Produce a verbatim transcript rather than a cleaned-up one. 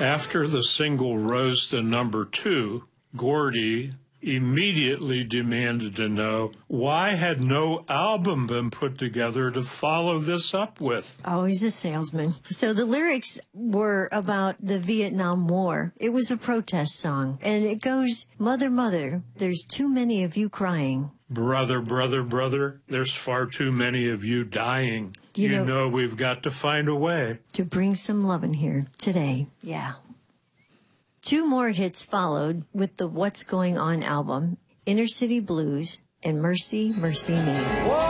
After the single rose to number two, Gordy immediately demanded to know why had no album been put together to follow this up with. Oh, he's a salesman. So the lyrics were about the Vietnam War. It was a protest song. And it goes, "Mother, mother, there's too many of you crying. Brother, brother, brother, there's far too many of you dying. You You, know- know we've got to find a way." To bring some love in here today. Yeah. Two more hits followed with the What's Going On album, Inner City Blues and Mercy, Mercy Me.